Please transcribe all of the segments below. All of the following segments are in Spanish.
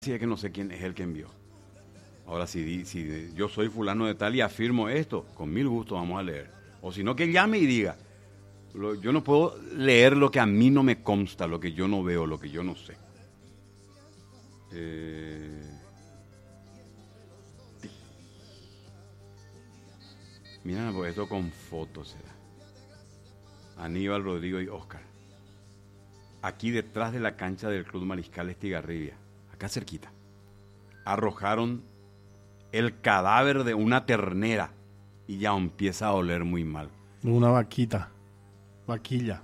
es que no sé quién es el que envió. Ahora, si yo soy fulano de tal y afirmo esto, con mil gustos vamos a leer. O si no, que llame y diga. Yo no puedo leer lo que a mí no me consta, lo que yo no veo, lo que yo no sé. Mira, pues esto con fotos será. Aníbal, Rodrigo y Oscar. Aquí detrás de la cancha del Club Mariscal Estigarribia, acá cerquita, arrojaron el cadáver de una ternera y ya empieza a oler muy mal. Una vaquilla.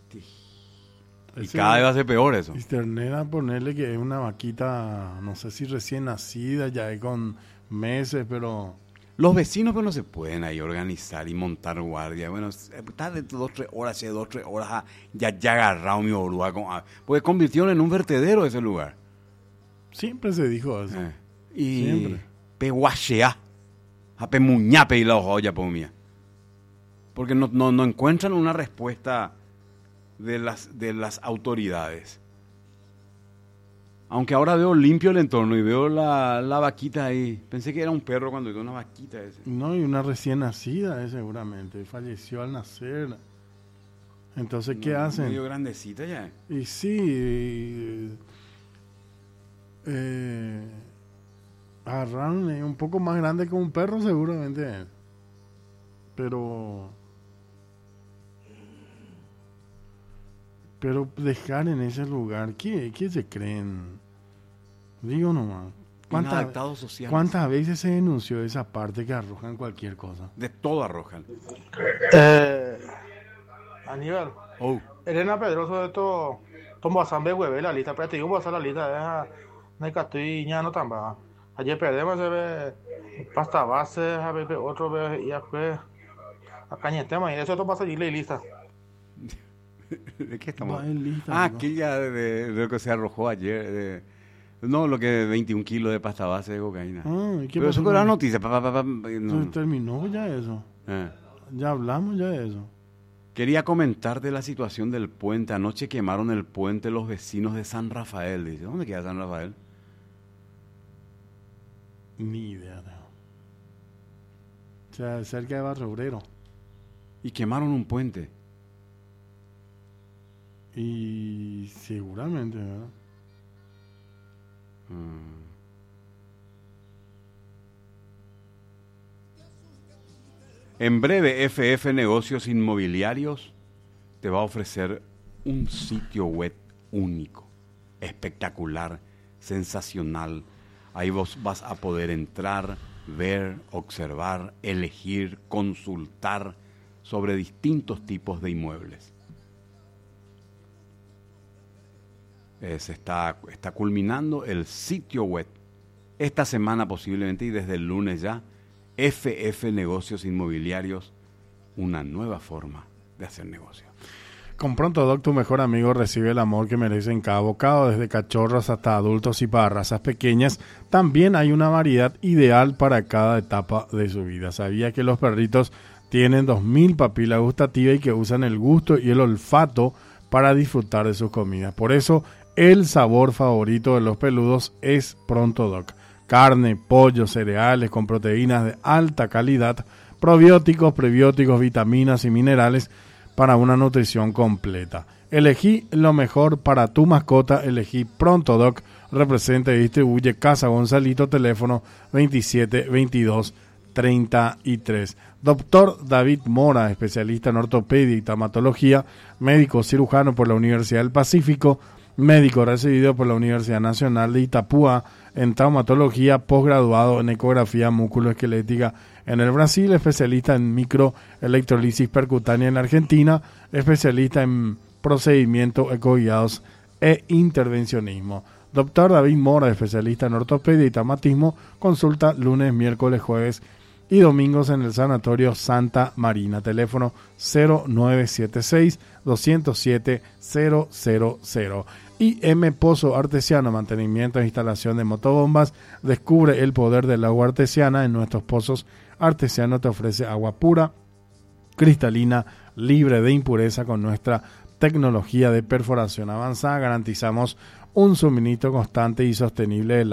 Y cada vez va a ser peor eso. Y ternera, ponerle que es una vaquita, no sé si recién nacida, ya es con meses, pero... Los vecinos pues no se pueden ahí organizar y montar guardia. Bueno, está de 2 o 3 horas, hace 2 o 3 horas ya agarrado mi oruga. Porque convirtieron en un vertedero ese lugar. Siempre se dijo eso. Y siempre. Peguachea, a pemuñape y la olla por mía. Porque no encuentran una respuesta de las autoridades. Aunque ahora veo limpio el entorno y veo la vaquita ahí. Pensé que era un perro cuando veo una vaquita ese. No, y una recién nacida seguramente. Falleció al nacer. Entonces, ¿qué hacen? Medio grandecita ya. Y sí, agarraron un poco más grande que un perro seguramente. Pero dejar en ese lugar, ¿qué se creen? Digo nomás. ¿Cuántas veces se denunció esa parte que arrojan cualquier cosa? De todo arrojan. Aníbal. Oh. Elena Pedroso de esto. Tomo a Sambe Hueve la lista. Pero te digo, pasar la lista. No hay que estoy ya no tan baja. Ayer perdemos, se ve pasta base, a ver, otro ve y después a cañetema. Y eso todo pasa allí la lista. ¿De qué estamos? Lista, aquella de lo que se arrojó ayer. No, lo que 21 kilos de pasta base de cocaína. Pero eso con la noticia. No. Terminó ya eso. Ya hablamos ya de eso. Quería comentar de la situación del puente. Anoche quemaron el puente los vecinos de San Rafael. Dice, ¿dónde queda San Rafael? Ni idea. No. O sea, cerca de Barrio Obrero. Y quemaron un puente. Y seguramente, ¿verdad? En breve, FF Negocios Inmobiliarios te va a ofrecer un sitio web único, espectacular, sensacional. Ahí vos vas a poder entrar, ver, observar, elegir, consultar sobre distintos tipos de inmuebles. Se está culminando el sitio web. Esta semana posiblemente y desde el lunes ya, FF Negocios Inmobiliarios, una nueva forma de hacer negocio. Con Pronto Doc, tu mejor amigo recibe el amor que merece en cada bocado, desde cachorros hasta adultos y para razas pequeñas. También hay una variedad ideal para cada etapa de su vida. ¿Sabía que los perritos tienen 2000 papilas gustativas y que usan el gusto y el olfato para disfrutar de sus comidas? Por eso, el sabor favorito de los peludos es Pronto Doc. Carne, pollo, cereales con proteínas de alta calidad, probióticos, prebióticos, vitaminas y minerales para una nutrición completa. Elegí lo mejor para tu mascota, elegí Pronto Doc. Representa y distribuye Casa Gonzalito, teléfono 27 22 33. Doctor David Mora, especialista en ortopedia y traumatología, médico cirujano por la Universidad del Pacífico, médico recibido por la Universidad Nacional de Itapúa en traumatología, posgraduado en ecografía músculoesquelética en el Brasil, especialista en microelectrolisis percutánea en la Argentina, especialista en procedimientos ecoguiados e intervencionismo. Doctor David Mora, especialista en ortopedia y traumatismo, consulta lunes, miércoles, jueves y domingos en el Sanatorio Santa Marina. Teléfono 0976 207 000. Y M Pozo Artesiano, mantenimiento e instalación de motobombas. Descubre el poder del agua artesiana. En nuestros pozos artesianos te ofrece agua pura, cristalina, libre de impureza con nuestra tecnología de perforación avanzada. Garantizamos un suministro constante y sostenible de